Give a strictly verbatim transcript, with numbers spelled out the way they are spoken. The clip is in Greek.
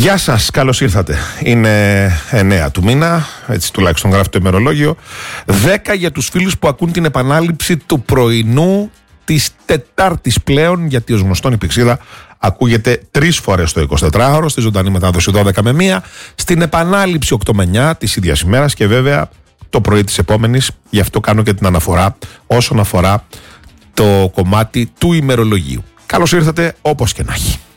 Γεια σας, καλώς ήρθατε. Είναι εννέα του μήνα, έτσι τουλάχιστον γράφει το ημερολόγιο. δέκα για τους φίλους που ακούν την επανάληψη του πρωινού της Τετάρτης πλέον, γιατί ως γνωστόν η Πηξίδα ακούγεται τρεις φορές το εικοσιτετράωρο, στη ζωντανή μετάδοση δώδεκα με μία, στην επανάληψη οκτώ με εννιά της ίδιας ημέρας και βέβαια το πρωί της επόμενης. Γι' αυτό κάνω και την αναφορά όσον αφορά το κομμάτι του ημερολογίου. Καλώς ήρθατε όπως και να έχει.